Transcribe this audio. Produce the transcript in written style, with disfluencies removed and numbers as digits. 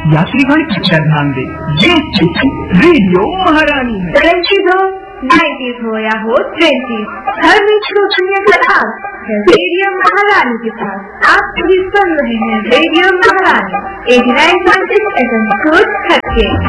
यात्रीगण कृपया ध्यान दें, ये स्टेशन रेडियो महारानी है। 20s हो, 90s हो या हो 20s, हर मिनट को सुनने का आस है रेडियो महारानी के साथ। आप सभी सुन रहे हैं रेडियो महारानी 89.6 FM खुद खटके।